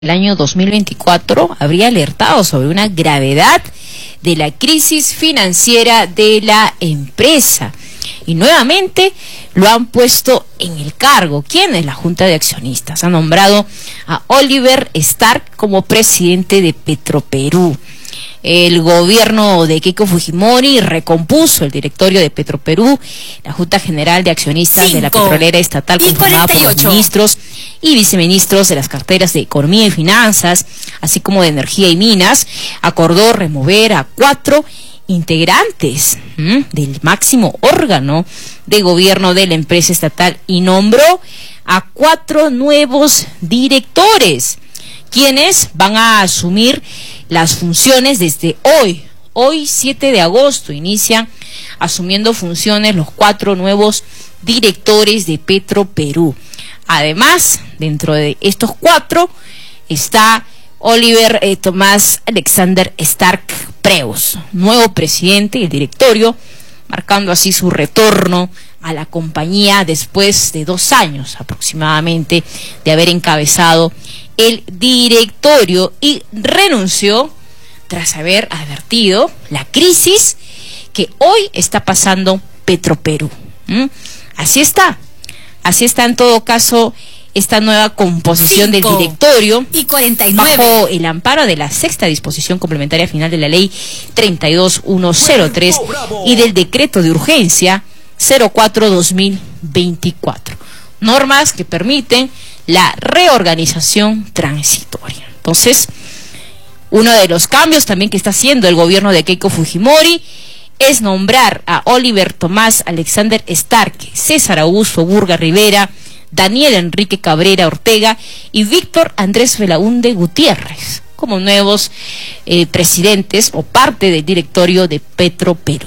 el año 2024 habría alertado sobre una gravedad de la crisis financiera de la empresa. Y nuevamente lo han puesto en el cargo. ¿Quién es la Junta de Accionistas? Ha nombrado a Oliver Stark como presidente de Petroperú. El gobierno de Keiko Fujimori recompuso el directorio de Petroperú, la Junta General de Accionistas de la petrolera estatal, conformada por los ministros y viceministros de las carteras de Economía y Finanzas, así como de Energía y Minas. Acordó remover a 4 integrantes del máximo órgano de gobierno de la empresa estatal y nombró a 4 nuevos directores, quienes van a asumir las funciones desde hoy. Hoy, 7 de agosto, inician asumiendo funciones los 4 nuevos directores de Petroperú. Además, dentro de estos 4 está Oliver Tomás Alexander Stark Preus, nuevo presidente del directorio, marcando así su retorno a la compañía después de 2 años aproximadamente de haber encabezado el directorio, y renunció tras haber advertido la crisis que hoy está pasando Petroperú. Así está en todo caso esta nueva composición del directorio, y 49, bajo el amparo de la 6ª disposición complementaria final de la ley 32103 y del decreto de urgencia 04/2024, normas que permiten la reorganización transitoria. Entonces, uno de los cambios también que está haciendo el gobierno de Keiko Fujimori es nombrar a Oliver Tomás Alexander Stark, César Augusto Burga Rivera, Daniel Enrique Cabrera Ortega y Víctor Andrés Belaúnde Gutiérrez como nuevos presidentes o parte del directorio de Petroperú.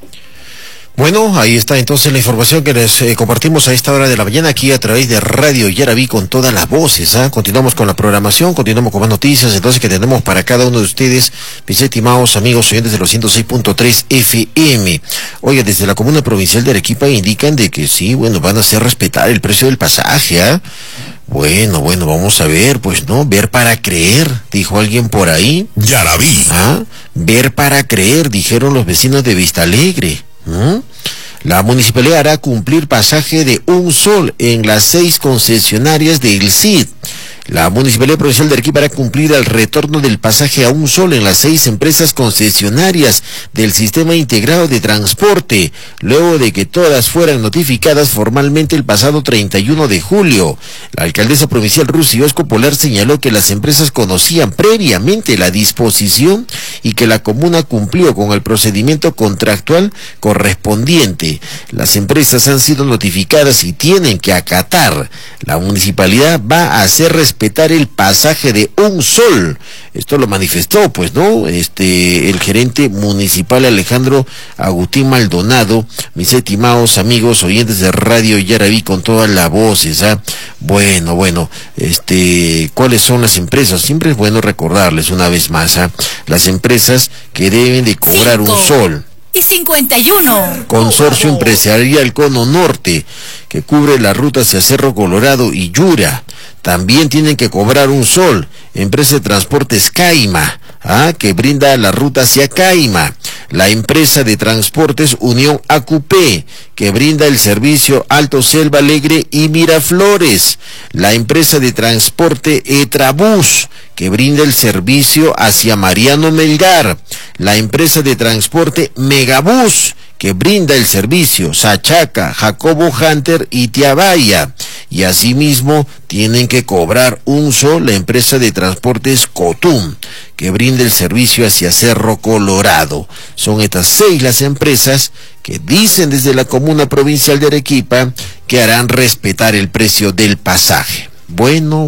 Bueno, ahí está entonces la información que les compartimos a esta hora de la mañana aquí a través de Radio Yaraví con todas las voces. Continuamos con la programación, continuamos con más noticias entonces que tenemos para cada uno de ustedes, mis estimados amigos oyentes de los 106.3 FM. Oiga, desde la Comuna Provincial de Arequipa indican de que sí, bueno, van a hacer respetar el precio del pasaje, Bueno, vamos a ver, pues, ¿no? Ver para creer, dijo alguien por ahí. Yaraví. Ver para creer, dijeron los vecinos de Vista Alegre. La municipalidad hará cumplir pasaje de 1 sol en las 6 concesionarias del CID. La Municipalidad Provincial de Arequipa hará cumplir el retorno del pasaje a 1 sol en las 6 empresas concesionarias del Sistema Integrado de Transporte, luego de que todas fueran notificadas formalmente el pasado 31 de julio. La alcaldesa provincial Rusi Osco Polar señaló que las empresas conocían previamente la disposición y que la comuna cumplió con el procedimiento contractual correspondiente. Las empresas han sido notificadas y tienen que acatar. La municipalidad va a hacer respetar el pasaje de 1 sol. Esto lo manifestó, pues, ¿no? El gerente municipal Alejandro Agustín Maldonado, mis estimados amigos oyentes de Radio Yaraví con todas las voces, Bueno, ¿cuáles son las empresas? Siempre es bueno recordarles una vez más, las empresas que deben de cobrar 1 sol. Y 51. Consorcio Empresarial Cono Norte, que cubre la ruta hacia Cerro Colorado y Yura. También tienen que cobrar 1 sol. Empresa de Transportes Caima, que brinda la ruta hacia Caima. La empresa de Transportes Unión AQP, que brinda el servicio Alto Selva Alegre y Miraflores. La empresa de transporte Etrabús, que brinda el servicio hacia Mariano Melgar. La empresa de transporte Megabús, que brinda el servicio Sachaca, Jacobo Hunter y Tiabaya. Y asimismo tienen que cobrar 1 sol la empresa de transportes Cotum, que brinda el servicio hacia Cerro Colorado. Son estas 6 las empresas que dicen desde la Comuna Provincial de Arequipa que harán respetar el precio del pasaje. Bueno.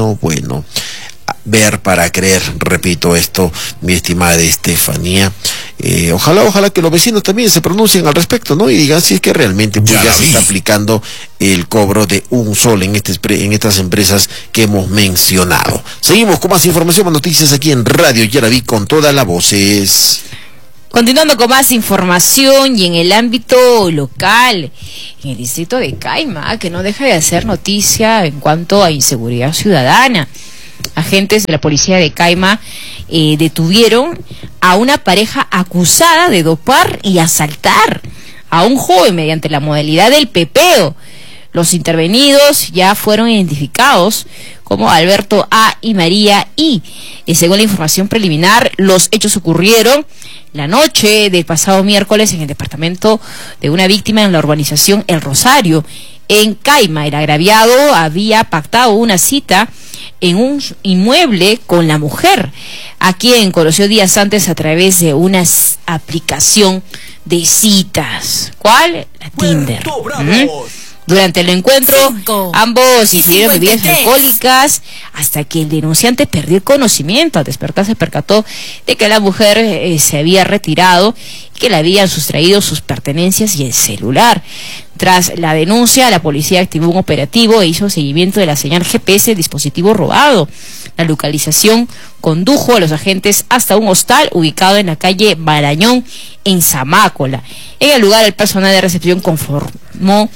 Ver para creer, repito esto, mi estimada Estefanía. Ojalá que los vecinos también se pronuncien al respecto, ¿no? Y digan si es que realmente pues, ya se está aplicando el cobro de 1 sol en estas empresas que hemos mencionado. Seguimos con más información, más noticias aquí en Radio Yaraví con todas las voces. Continuando con más información y en el ámbito local, en el distrito de Caima, que no deja de hacer noticia en cuanto a inseguridad ciudadana. agentes de la policía de Caima detuvieron a una pareja acusada de dopar y asaltar a un joven mediante la modalidad del pepeo. Los intervenidos ya fueron identificados como Alberto A. y María I. Según la información preliminar, los hechos ocurrieron la noche del pasado miércoles en el departamento de una víctima en la urbanización El Rosario, en Caima. El agraviado había pactado una cita en un inmueble con la mujer, a quien conoció días antes a través de una aplicación de citas. ¿Cuál? La Tinder. Durante el encuentro, ambos ingirieron bebidas alcohólicas hasta que el denunciante perdió el conocimiento. Al despertar se percató de que la mujer se había retirado y que le habían sustraído sus pertenencias y el celular. Tras la denuncia, la policía activó un operativo e hizo seguimiento de la señal GPS del dispositivo robado. La localización condujo a los agentes hasta un hostal ubicado en la calle Marañón, en Zamácola. En el lugar, el personal de recepción conformó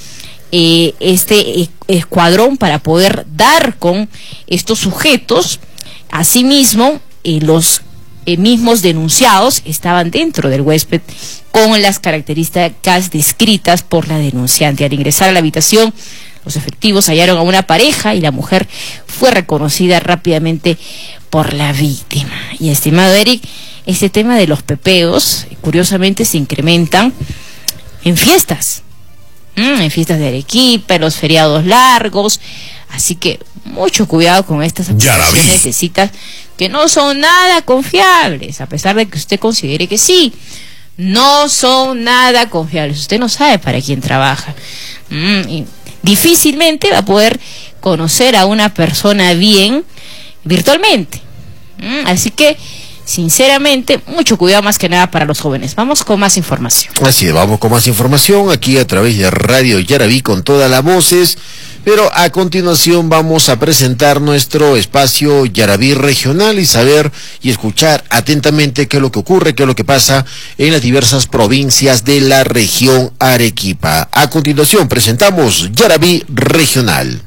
este escuadrón para poder dar con estos sujetos. Asimismo, los mismos denunciados estaban dentro del huésped con las características descritas por la denunciante. Al ingresar a la habitación, los efectivos hallaron a una pareja y la mujer fue reconocida rápidamente por la víctima. Y estimado Eric, este tema de los pepeos, curiosamente, se incrementan en fiestas. En fiestas de Arequipa, en los feriados largos, así que mucho cuidado con estas aplicaciones de citas que no son nada confiables, a pesar de que usted considere que sí, no son nada confiables. Usted no sabe para quién trabaja, y difícilmente va a poder conocer a una persona bien virtualmente, así que sinceramente, mucho cuidado, más que nada para los jóvenes. Vamos con más información. Así es, vamos con más información aquí a través de Radio Yaraví con todas las voces. Pero a continuación vamos a presentar nuestro espacio Yaraví regional y saber y escuchar atentamente qué es lo que ocurre, qué es lo que pasa en las diversas provincias de la región Arequipa. A continuación presentamos Yaraví regional.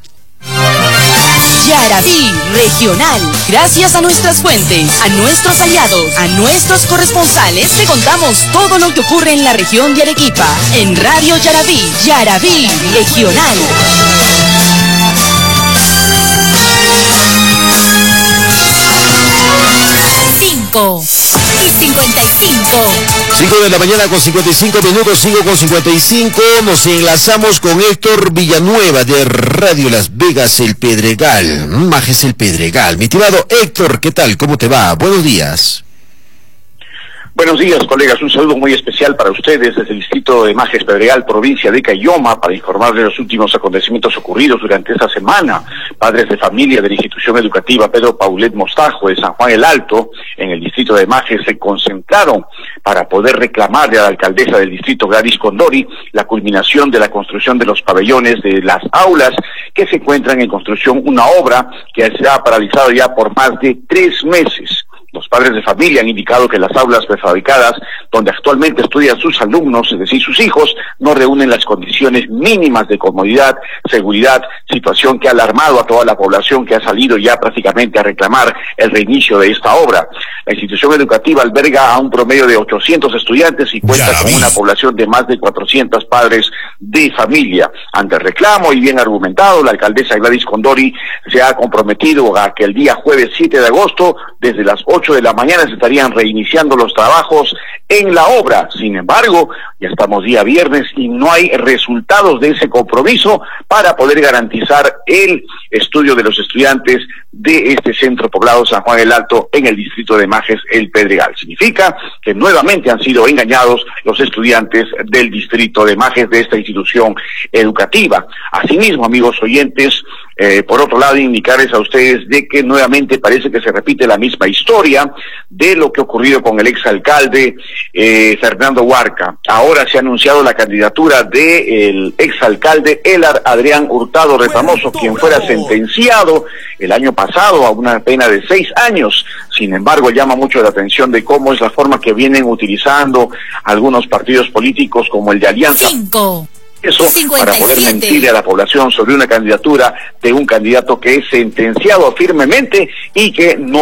Yaraví Regional. Gracias a nuestras fuentes, a nuestros aliados, a nuestros corresponsales, te contamos todo lo que ocurre en la región de Arequipa. En Radio Yaraví, Yaraví Regional. 5 de la mañana con 55 minutos, 5:55, nos enlazamos con Héctor Villanueva de Radio Las Vegas, El Pedregal, Majes El Pedregal. Mi estimado Héctor, ¿qué tal? ¿Cómo te va? Buenos días. Buenos días, colegas. Un saludo muy especial para ustedes desde el distrito de Majes Pedregal, provincia de Cayoma, para informar de los últimos acontecimientos ocurridos durante esta semana. Padres de familia de la institución educativa Pedro Paulet Mostajo de San Juan el Alto, en el distrito de Majes, se concentraron para poder reclamarle a la alcaldesa del distrito, Gladys Condori, la culminación de la construcción de los pabellones de las aulas que se encuentran en construcción, una obra que se ha paralizado ya por más de 3 meses. Los padres de familia han indicado que las aulas prefabricadas donde actualmente estudian sus alumnos, es decir, sus hijos, no reúnen las condiciones mínimas de comodidad, seguridad, situación que ha alarmado a toda la población que ha salido ya prácticamente a reclamar el reinicio de esta obra. La institución educativa alberga a un promedio de 800 estudiantes y cuenta con una población de más de 400 padres de familia. Ante el reclamo y bien argumentado, la alcaldesa Gladys Condori se ha comprometido a que el día jueves 7 de agosto, desde las 8 de la mañana, se estarían reiniciando los trabajos en la obra. Sin embargo, ya estamos día viernes y no hay resultados de ese compromiso para poder garantizar el estudio de los estudiantes de este centro poblado San Juan el Alto en el distrito de Majes El Pedregal. Significa que nuevamente han sido engañados los estudiantes del distrito de Majes de esta institución educativa. Asimismo, amigos oyentes, por otro lado, indicarles a ustedes de que nuevamente parece que se repite la misma historia de lo que ha ocurrido con el exalcalde Fernando Huarca. Ahora se ha anunciado la candidatura del exalcalde Elar Adrián Hurtado Retamoso, quien fuera sentenciado el año pasado a una pena de 6 años. Sin embargo, llama mucho la atención de cómo es la forma que vienen utilizando algunos partidos políticos como el de Alianza eso para poder mentirle a la población sobre una candidatura de un candidato que es sentenciado firmemente y que no